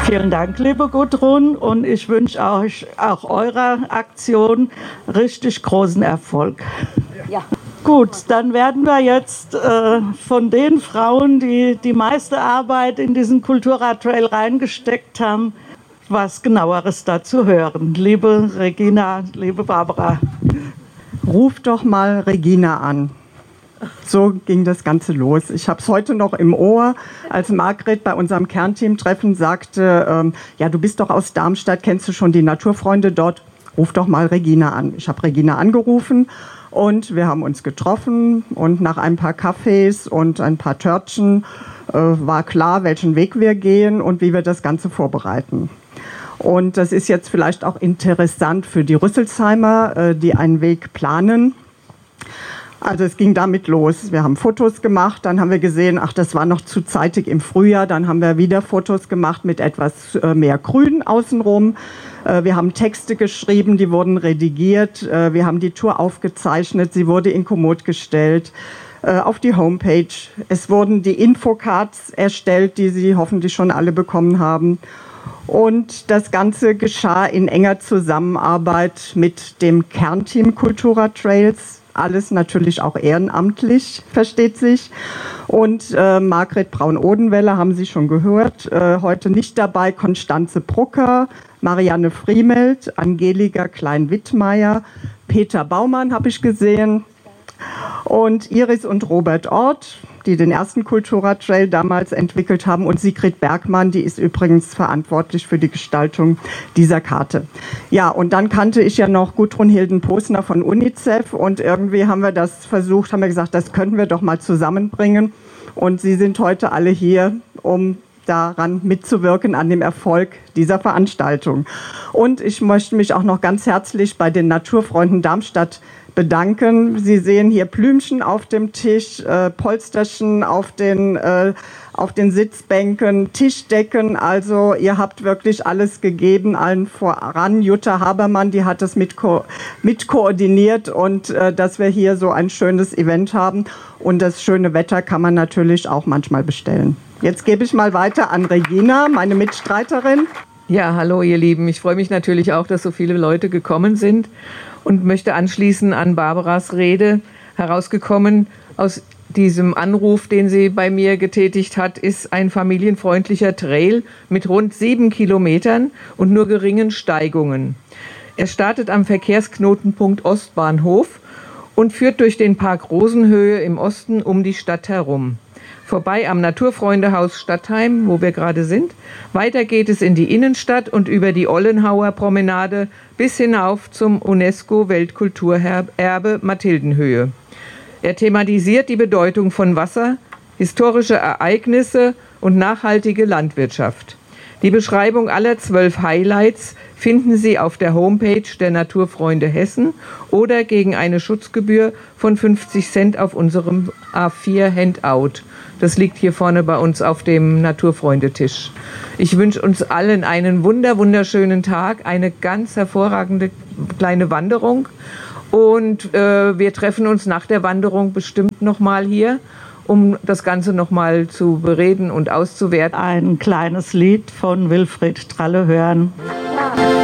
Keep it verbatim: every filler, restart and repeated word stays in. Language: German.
Vielen Dank, liebe Gudrun, und ich wünsche euch auch eurer Aktion richtig großen Erfolg. Ja. Gut, dann werden wir jetzt äh, von den Frauen, die die meiste Arbeit in diesen Kulturradtrail reingesteckt haben, was Genaueres dazu hören. Liebe Regina, liebe Barbara. Ruf doch mal Regina an. So ging das Ganze los. Ich habe es heute noch im Ohr, als Margret bei unserem Kernteam-Treffen sagte, ähm, ja, du bist doch aus Darmstadt, kennst du schon die Naturfreunde dort? Ruf doch mal Regina an. Ich habe Regina angerufen und wir haben uns getroffen und nach ein paar Kaffees und ein paar Törtchen äh, war klar, welchen Weg wir gehen und wie wir das Ganze vorbereiten. Und das ist jetzt vielleicht auch interessant für die Rüsselsheimer, äh, die einen Weg planen. Also es ging damit los. Wir haben Fotos gemacht, dann haben wir gesehen, ach, das war noch zu zeitig im Frühjahr. Dann haben wir wieder Fotos gemacht mit etwas mehr Grün außenrum. Wir haben Texte geschrieben, die wurden redigiert. Wir haben die Tour aufgezeichnet, sie wurde in Komoot gestellt, auf die Homepage. Es wurden die Infocards erstellt, die Sie hoffentlich schon alle bekommen haben. Und das Ganze geschah in enger Zusammenarbeit mit dem Kernteam Kulturradtrails. Alles natürlich auch ehrenamtlich, versteht sich. Und äh, Margret Braun-Odenwälder haben Sie schon gehört, äh, heute nicht dabei, Konstanze Brucker, Marianne Friemelt, Angelika Klein-Wittmeier, Peter Baumann habe ich gesehen und Iris und Robert Ort, die den ersten Kulturradtrail damals entwickelt haben, und Sigrid Bergmann, die ist übrigens verantwortlich für die Gestaltung dieser Karte. Ja, und dann kannte ich ja noch Gudrun Hilden-Posner von UNICEF und irgendwie haben wir das versucht, haben wir gesagt, das könnten wir doch mal zusammenbringen, und Sie sind heute alle hier, um daran mitzuwirken, an dem Erfolg dieser Veranstaltung. Und ich möchte mich auch noch ganz herzlich bei den Naturfreunden Darmstadt bedanken. Sie sehen hier Blümchen auf dem Tisch, äh, Polsterchen auf den, äh, auf den Sitzbänken, Tischdecken. Also ihr habt wirklich alles gegeben, allen voran. Jutta Habermann, die hat das mit, ko mit koordiniert, und äh, dass wir hier so ein schönes Event haben. Und das schöne Wetter kann man natürlich auch manchmal bestellen. Jetzt gebe ich mal weiter an Regina, meine Mitstreiterin. Ja, hallo ihr Lieben. Ich freue mich natürlich auch, dass so viele Leute gekommen sind und möchte anschließen an Barbaras Rede. Herausgekommen aus diesem Anruf, den sie bei mir getätigt hat, ist ein familienfreundlicher Trail mit rund sieben Kilometern und nur geringen Steigungen. Er startet am Verkehrsknotenpunkt Ostbahnhof und führt durch den Park Rosenhöhe im Osten um die Stadt herum. Vorbei am Naturfreundehaus Stadtheim, wo wir gerade sind. Weiter geht es in die Innenstadt und über die Ollenhauer Promenade bis hinauf zum UNESCO-Weltkulturerbe Mathildenhöhe. Er thematisiert die Bedeutung von Wasser, historische Ereignisse und nachhaltige Landwirtschaft. Die Beschreibung aller zwölf Highlights finden Sie auf der Homepage der Naturfreunde Hessen oder gegen eine Schutzgebühr von fünfzig Cent auf unserem A vier Handout. Das liegt hier vorne bei uns auf dem Naturfreundetisch. Ich wünsche uns allen einen wunder, wunderschönen Tag, eine ganz hervorragende kleine Wanderung. Und äh, wir treffen uns nach der Wanderung bestimmt nochmal hier, um das Ganze nochmal zu bereden und auszuwerten. Ein kleines Lied von Wilfried Tralle hören.